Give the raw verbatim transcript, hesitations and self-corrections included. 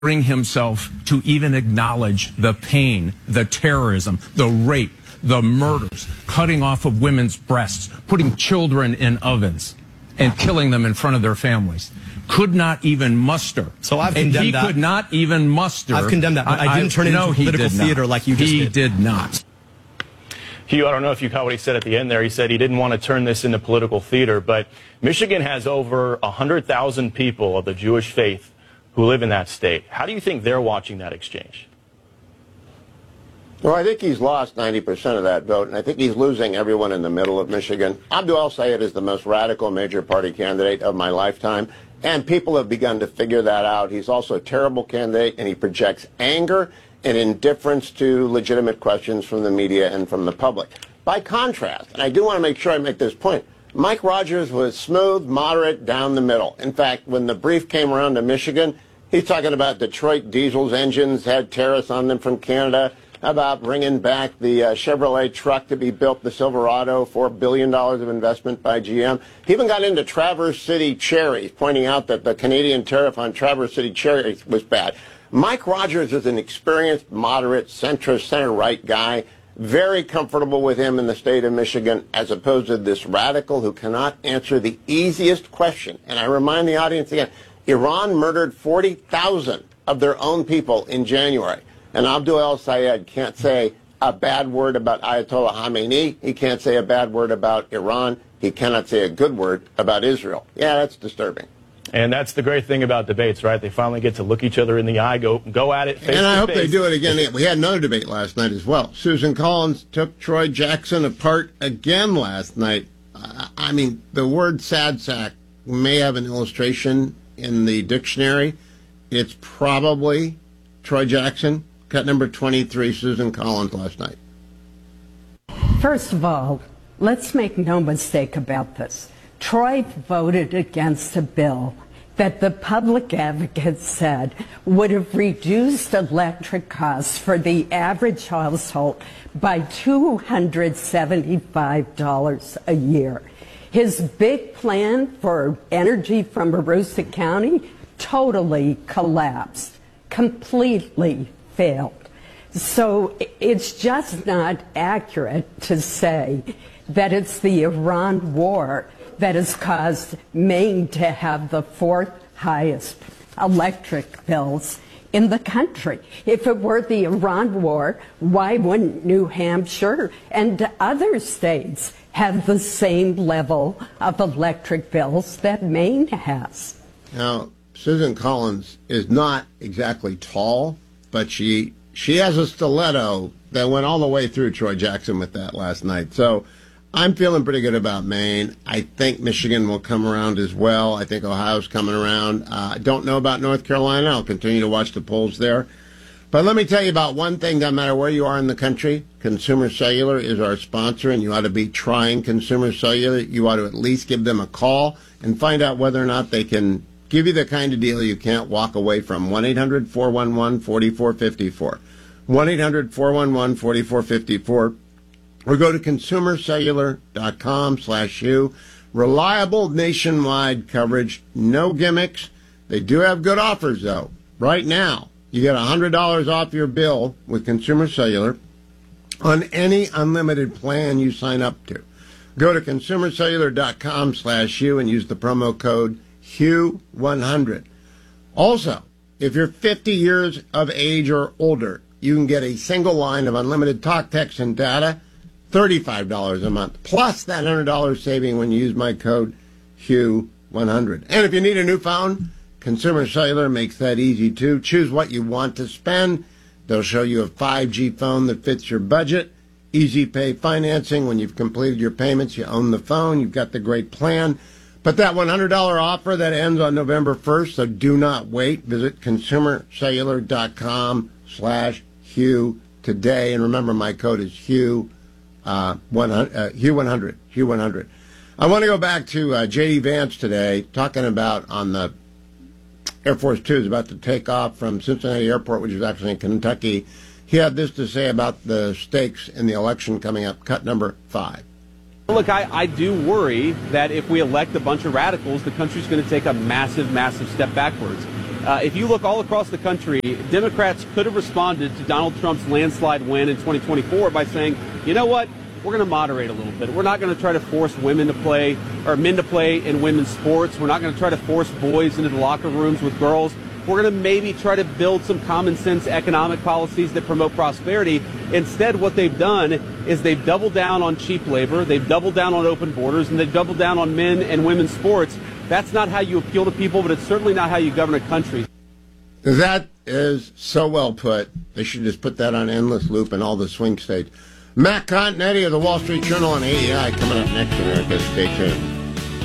bring himself to even acknowledge the pain, the terrorism, the rape, the murders, cutting off of women's breasts, putting children in ovens, and killing them in front of their families. Could not even muster. So I've and condemned he that. could not even muster. I've condemned that, but I, I didn't turn it no, into political theater like you just he did. He did not. Hugh, I don't know if you caught what he said at the end there. He said he didn't want to turn this into political theater, but Michigan has over one hundred thousand people of the Jewish faith who live in that state. How do you think they're watching that exchange? Well, I think he's lost ninety percent of that vote, and I think he's losing everyone in the middle of Michigan. Abdul El-Sayed is the most radical major party candidate of my lifetime, and people have begun to figure that out. He's also a terrible candidate, and he projects anger and indifference to legitimate questions from the media and from the public. By contrast, and I do want to make sure I make this point, Mike Rogers was smooth, moderate, down the middle. In fact, when the brief came around to Michigan, he's talking about Detroit Diesel's engines had tariffs on them from Canada, about bringing back the uh, Chevrolet truck to be built, the Silverado, four billion dollars of investment by G M. He even got into Traverse City cherries, pointing out that the Canadian tariff on Traverse City cherries was bad. Mike Rogers is an experienced, moderate, centrist, center-right guy, very comfortable with him in the state of Michigan, as opposed to this radical who cannot answer the easiest question. And I remind the audience again, Iran murdered forty thousand of their own people in January. And Abdul El-Sayed can't say a bad word about Ayatollah Khamenei. He can't say a bad word about Iran. He cannot say a good word about Israel. Yeah, that's disturbing. And that's the great thing about debates, right? They finally get to look each other in the eye, go go at it face to face. And I hope they do it again. We had another debate last night as well. Susan Collins took Troy Jackson apart again last night. Uh, I mean, the word sad sack may have an illustration in the dictionary. It's probably Troy Jackson. Cut number twenty-three, Susan Collins last night. First of all, let's make no mistake about this. Troy voted against a bill that the public advocate said would have reduced electric costs for the average household by two hundred seventy-five dollars a year. His big plan for energy from Aroostook County totally collapsed, completely failed. So it's just not accurate to say that it's the Iran war that has caused Maine to have the fourth highest electric bills in the country. If it were the Iran war, why wouldn't New Hampshire and other states have the same level of electric bills that Maine has? Now, Susan Collins is not exactly tall, but she she has a stiletto that went all the way through Troy Jackson with that last night. So I'm feeling pretty good about Maine. I think Michigan will come around as well. I think Ohio's coming around. I uh, don't know about North Carolina. I'll continue to watch the polls there. But let me tell you about one thing, no matter where you are in the country. Consumer Cellular is our sponsor, and you ought to be trying Consumer Cellular. You ought to at least give them a call and find out whether or not they can give you the kind of deal you can't walk away from. one eight hundred four one one four four five four. one eight hundred four one one four four five four. Or go to consumercellular.com slash you. Reliable nationwide coverage. No gimmicks. They do have good offers, though. Right now, you get one hundred dollars off your bill with Consumer Cellular on any unlimited plan you sign up to. Go to consumercellular.com slash you and use the promo code Hugh one hundred. Also, if you're fifty years of age or older, you can get a single line of unlimited talk, text, and data, thirty-five dollars a month, plus that one hundred dollars saving when you use my code Hugh one hundred. And if you need a new phone, Consumer Cellular makes that easy, too. Choose what you want to spend. They'll show you a five G phone that fits your budget. Easy pay financing. When you've completed your payments, you own the phone. You've got the great plan. But that one hundred dollars offer, that ends on November first, so do not wait. Visit consumercellular.com slash Hugh today. And remember, my code is Hugh, uh, one hundred, uh, Hugh one hundred. Hugh one hundred. I want to go back to uh, J D. Vance today, talking about on the Air Force Two is about to take off from Cincinnati Airport, which is actually in Kentucky. He had this to say about the stakes in the election coming up. Cut number five. Look, I, I do worry that if we elect a bunch of radicals, the country's going to take a massive, massive step backwards. Uh, if you look all across the country, Democrats could have responded to Donald Trump's landslide win in twenty twenty-four by saying, you know what, we're going to moderate a little bit. We're not going to try to force women to play, or men to play in women's sports. We're not going to try to force boys into the locker rooms with girls. We're going to maybe try to build some common sense economic policies that promote prosperity. Instead, what they've done is they've doubled down on cheap labor, they've doubled down on open borders, and they've doubled down on men and women's sports. That's not how you appeal to people, but it's certainly not how you govern a country. That is so well put. They should just put that on endless loop in all the swing states. Matt Continetti of the Wall Street Journal on A E I coming up next, America. Stay tuned.